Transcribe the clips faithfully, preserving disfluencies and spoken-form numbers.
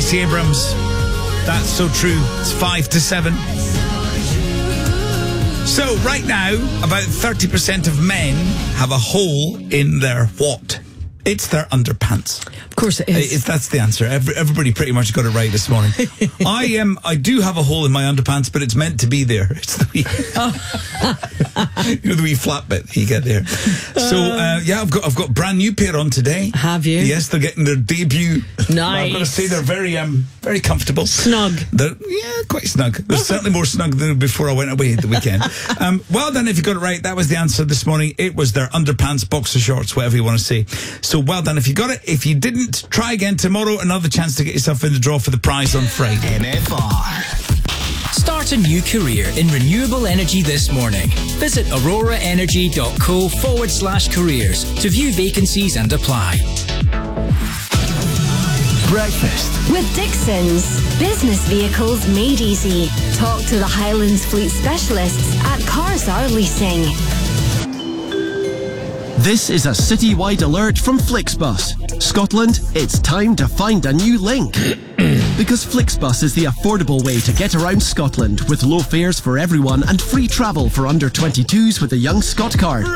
Stacey Abrams. That's so true. It's five to seven. So, right now, about thirty percent of men have a hole in their what? It's their underpants. Of course it is. It's, that's the answer. Every, everybody pretty much got it right this morning. I am. Um, I do have a hole in my underpants, but it's meant to be there. It's the wee, oh. you know, the wee flat bit you get there. So uh, yeah, I've got I've got a brand new pair on today. Have you? Yes, they're getting their debut. Nice. I've got to say they're very um very comfortable. Snug. They're yeah, quite snug. They're certainly more snug than before I went away at the weekend. um, well done if you got it right. That was the answer this morning. It was their underpants, boxer shorts, whatever you want to say. So well done if you got it. If you didn't, try again tomorrow. Another chance to get yourself in the draw for the prize on Friday. M F R. Start a new career in renewable energy this morning. Visit auroraenergy.co forward slash careers to view vacancies and apply. Breakfast with Dixon's. Business vehicles made easy. Talk to the Highlands Fleet specialists at Cars Are Leasing. This is a citywide alert from Flixbus. Scotland, it's time to find a new link. Because Flixbus is the affordable way to get around Scotland with low fares for everyone and free travel for under twenty-twos with a Young Scot card.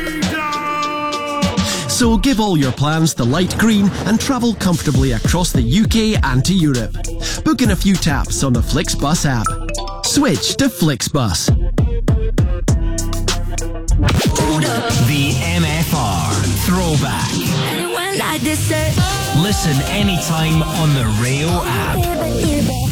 So give all your plans the light green and travel comfortably across the U K and to Europe. Book in a few taps on the Flixbus app. Switch to Flixbus. The M F R Throwback. Listen anytime on the Rayo app.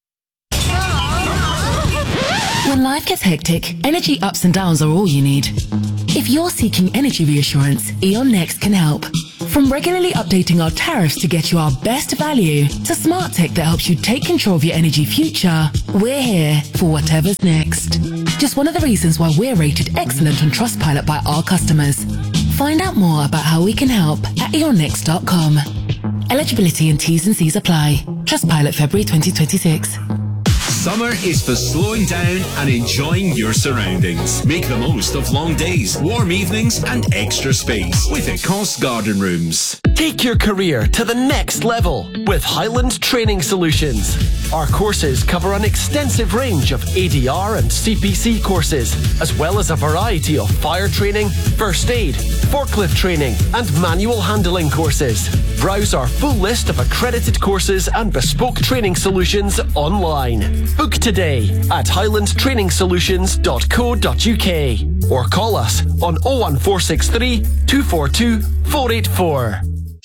When life gets hectic, energy ups and downs are all you need. If you're seeking energy reassurance, Eon Next can help. From regularly updating our tariffs to get you our best value, to smart tech that helps you take control of your energy future, we're here for whatever's next. Just one of the reasons why we're rated excellent on Trustpilot by our customers. Find out more about how we can help at eon next dot com. Eligibility and T's and C's apply. Trustpilot February twenty twenty-six. Summer is for slowing down and enjoying your surroundings. Make the most of long days, warm evenings and extra space with Ecosse Garden Rooms. Take your career to the next level with Highland Training Solutions. Our courses cover an extensive range of A D R and C P C courses, as well as a variety of fire training, first aid, forklift training and manual handling courses. Browse our full list of accredited courses and bespoke training solutions online. Book today at highland training solutions dot co dot uk or call us on oh one four six three, two four two, four eight four.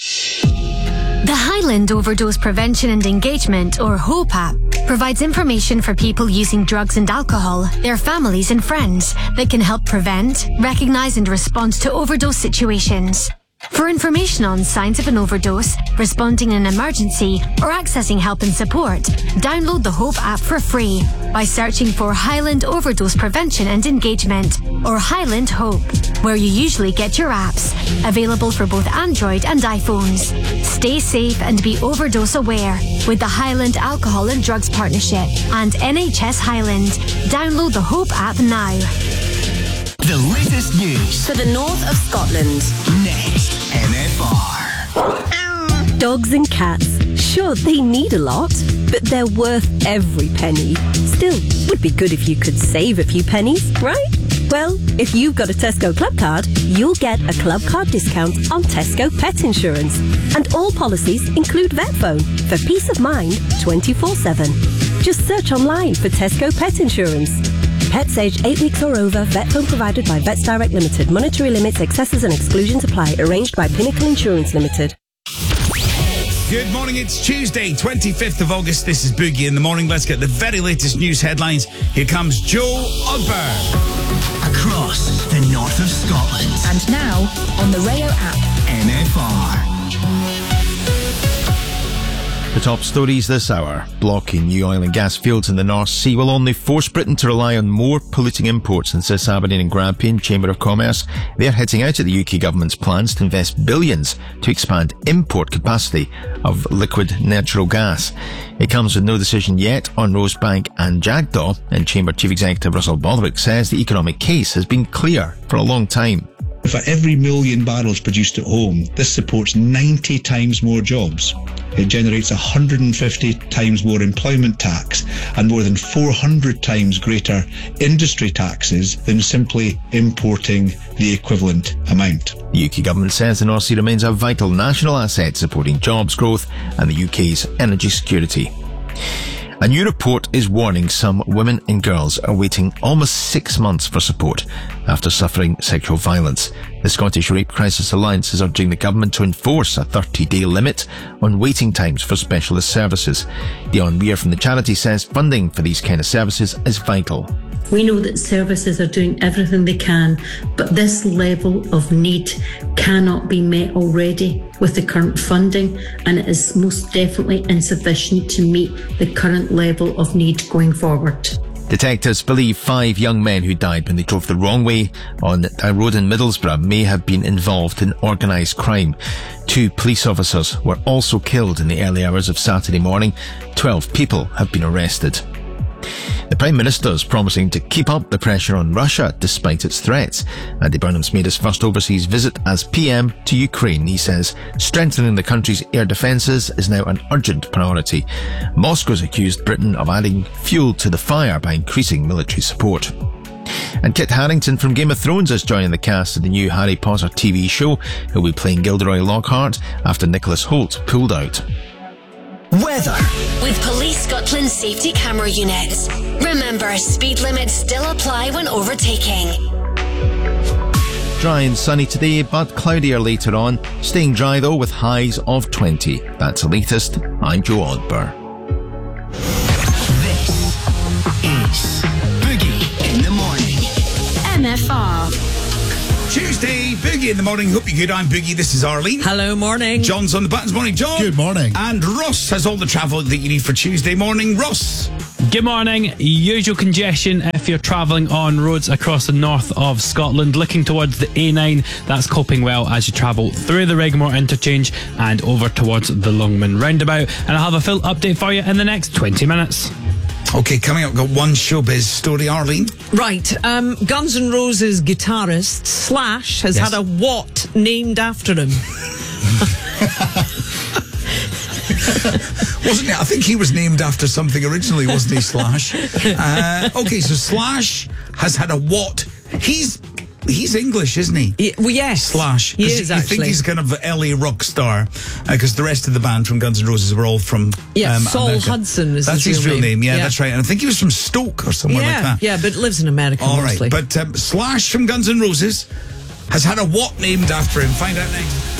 The Highland Overdose Prevention and Engagement, or HOPE app, provides information for people using drugs and alcohol, their families and friends, that can help prevent, recognise and respond to overdose situations. For information on signs of an overdose, responding in an emergency, or accessing help and support, download the HOPE app for free by searching for Highland Overdose Prevention and Engagement, or Highland HOPE, where you usually get your apps, available for both Android and iPhones. Stay safe and be overdose aware with the Highland Alcohol and Drugs Partnership and N H S Highland. Download the HOPE app now. The latest news for the north of Scotland. Next, M F R. Dogs and cats. Sure, they need a lot, but they're worth every penny. Still, would be good if you could save a few pennies, right? Well, if you've got a Tesco Club card, you'll get a club card discount on Tesco Pet Insurance. And all policies include VetPhone for peace of mind twenty-four seven. Just search online for Tesco Pet Insurance. Pets aged eight weeks or over, VetPhone provided by Vets Direct Limited. Monetary limits, excesses and exclusions apply. Arranged by Pinnacle Insurance Limited. Good morning, it's Tuesday, twenty-fifth of August. This is Boogie in the Morning. Let's get the very latest news headlines. Here comes Joe Ogber. Across the north of Scotland. And now, on the Rayo app. M F R. The top stories this hour. Blocking new oil and gas fields in the North Sea will only force Britain to rely on more polluting imports, insists Aberdeen and Grampian Chamber of Commerce. They're hitting out at the U K government's plans to invest billions to expand import capacity of liquid natural gas. It comes with no decision yet on Rosebank and Jackdaw, and Chamber Chief Executive Russell Botherwick says the economic case has been clear for a long time. For every million barrels produced at home, this supports ninety times more jobs. It generates one hundred fifty times more employment tax and more than four hundred times greater industry taxes than simply importing the equivalent amount. The U K government says the North Sea remains a vital national asset supporting jobs growth and the U K's energy security. A new report is warning some women and girls are waiting almost six months for support after suffering sexual violence. The Scottish Rape Crisis Alliance is urging the government to enforce a thirty-day limit on waiting times for specialist services. Dion Weir from the charity says funding for these kind of services is vital. We know that services are doing everything they can, but this level of need cannot be met already with the current funding, and it is most definitely insufficient to meet the current level of need going forward. Detectives believe five young men who died when they drove the wrong way on a road in Middlesbrough may have been involved in organised crime. Two police officers were also killed in the early hours of Saturday morning. Twelve people have been arrested. The Prime Minister is promising to keep up the pressure on Russia despite its threats. Andy Burnham's made his first overseas visit as P M to Ukraine. He says strengthening the country's air defences is now an urgent priority. Moscow's accused Britain of adding fuel to the fire by increasing military support. And Kit Harington from Game of Thrones is joining the cast of the new Harry Potter T V show. He'll be playing Gilderoy Lockhart after Nicholas Hoult pulled out. Weather. With Police Scotland safety camera units. Remember, speed limits still apply when overtaking. Dry and sunny today, but cloudier later on. Staying dry though with highs of twenty. That's the latest. I'm Joe Odber. This is Boogie in the Morning. M F R. Tuesday, Boogie in the Morning. Hope you're good. I'm Boogie. This is Arlene. Hello, morning. John's on the buttons. Morning, John. Good morning. And Ross has all the travel that you need for Tuesday morning. Ross. Good morning. Usual congestion if you're travelling on roads across the north of Scotland. Looking towards the A nine, that's coping well as you travel through the Rigmore interchange and over towards the Longman roundabout. And I'll have a full update for you in the next twenty minutes. Okay, coming up, got one showbiz story, Arlene. Right, um, Guns N' Roses guitarist Slash has Yes. had a what named after him? Wasn't it? I think he was named after something originally, wasn't he, Slash? Uh, okay, so Slash has had a what? He's he's English, isn't he? Yeah, well, yes. Slash. He is, you actually. think he's kind of an L A rock star, because uh, the rest of the band from Guns N' Roses were all from Yeah, um, Saul America. Hudson is That's his, his real real name, name. yeah, Yeah. that's right. And I think he was from Stoke or somewhere yeah, like that. yeah, but lives in America All mostly. right, but um, Slash from Guns N' Roses has had a what named after him. Find out next.